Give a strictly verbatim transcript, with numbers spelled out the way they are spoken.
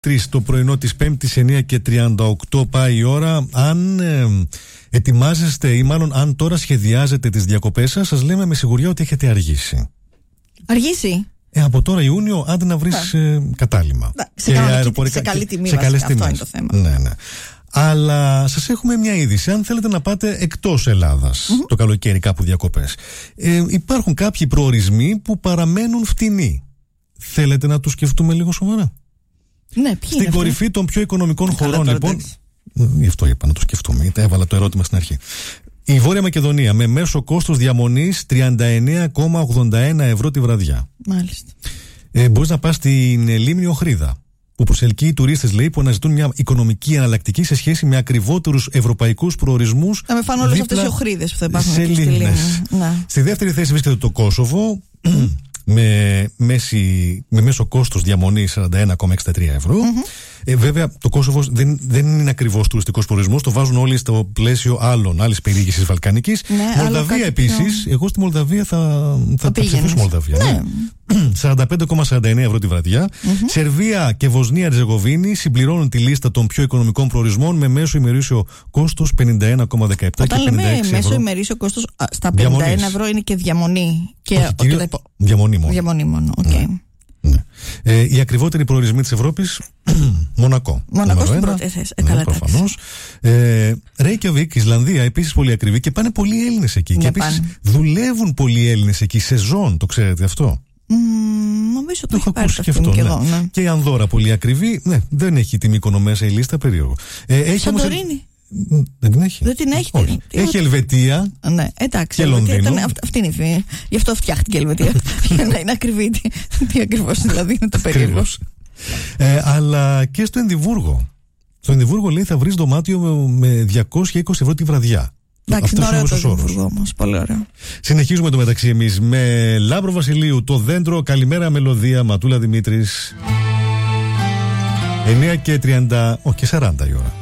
τρεις το πρωινό της Πέμπτης, εννιά και τριάντα οκτώ πάει η ώρα. Αν ε, ετοιμάζεστε ή μάλλον αν τώρα σχεδιάζετε τις διακοπές σας, σας λέμε με σιγουριά ότι έχετε αργήσει. Αργήσει. Ε, από τώρα Ιούνιο, άντε να βρεις ε, κατάλημα. Σε, κανονική, σε καλή τιμή, σε καλές αυτό τιμές. είναι το θέμα. Ναι, ναι. Αλλά σας έχουμε μια είδηση. Αν θέλετε να πάτε εκτός Ελλάδας mm-hmm. το καλοκαίρι, κάπου διακοπές, ε, υπάρχουν κάποιοι προορισμοί που παραμένουν φτηνοί. Θέλετε να τους σκεφτούμε λίγο σοβαρά? Ναι, ποιοι Στην είναι κορυφή αυτοί? των πιο οικονομικών Καλά, χωρών, τώρα, λοιπόν. Γι' αυτό είπα να το σκεφτούμε, γιατί έβαλα το ερώτημα στην αρχή. Η Βόρεια Μακεδονία με μέσο κόστος διαμονής τριάντα εννέα κόμμα ογδόντα ένα ευρώ τη βραδιά. Μάλιστα. Ε, μπορείς να πας στην Λίμνη Οχρίδα, που προσελκύει οι τουρίστες, λέει, που αναζητούν μια οικονομική εναλλακτική σε σχέση με ακριβότερους ευρωπαϊκούς προορισμούς. Θα με φάνε όλες αυτές οι οχρίδες που θα υπάρχουν εκεί στη Λίμνη. Ναι. Στη δεύτερη θέση βρίσκεται το Κόσοβο. Με, μέση, με μέσο κόστος διαμονής σαράντα ένα κόμμα εξήντα τρία ευρώ. Mm-hmm. Ε, βέβαια το Κόσοβο δεν, δεν είναι ακριβώς τουριστικός προορισμός, το βάζουν όλοι στο πλαίσιο άλλων, άλλης περιήγησης βαλκανικής. Ναι, Μολδαβία επίσης, πιο... εγώ στη Μολδαβία θα, θα, θα ψηφίσω Μολδαβία. Ναι. Ναι. σαράντα πέντε κόμμα σαράντα εννέα ευρώ τη βραδιά. Mm-hmm. Σερβία και Βοσνία Ριζεγοβίνη συμπληρώνουν τη λίστα των πιο οικονομικών προορισμών με μέσο ημερήσιο κόστος πενήντα ένα κόμμα δεκαεπτά και πενήντα έξι ευρώ. Όταν λέμε μέσο ημερήσιο κόστος στα πενήντα ένα ευρώ είναι και διαμονή. Και όχι, κυρίως, τα... διαμονή μόνο. Διαμονή μόνο, οκ. Okay. Ναι. Ναι. Ε, οι ακριβότεροι προορισμοί της Ευρώπης, Μονακό. Μονακό στην πρώτη θέση. Ε, ναι, προφανώς. Ε, Ρέικιαβικ, Ισλανδία, επίσης πολύ ακριβή και πάνε πολλοί Έλληνες εκεί. Ναι, και επίσης δουλεύουν πολλοί Έλληνες εκεί, σεζόν, το ξέρετε αυτό? Mm, νομίζω ότι το έχω ακούσει και αυτό. Και, ναι. εδώ, ναι. Και η Ανδώρα πολύ ακριβή, ναι, δεν έχει τιμή οικονομέσα η λίστα, περίεργο. Ε, Σαντορίνη. Δεν την έχει. Δεν την έχει. Όχι. Έχει Ελβετία. Ναι, εντάξει. Και Λονδίνο. Ήταν, αυτή είναι η φύση. Γι' αυτό φτιάχτηκε η Ελβετία. Για να είναι ακριβή. Τι, τι ακριβώς δηλαδή είναι το περίεργο. ε, αλλά και στο Εδιμβούργο. Στο Εδιμβούργο, λέει, θα βρεις δωμάτιο με διακόσια είκοσι ευρώ τη βραδιά. Εντάξει, είναι ωραίο το Εδιμβούργο όμως. Πολύ ωραίο. Συνεχίζουμε το μεταξύ εμείς με Λάμπρο Βασιλείου, Το Δέντρο, Καλημέρα Μελωδία, Ματούλα Δημήτρης. εννιά και τριάντα, όχι, και σαράντα η ώρα.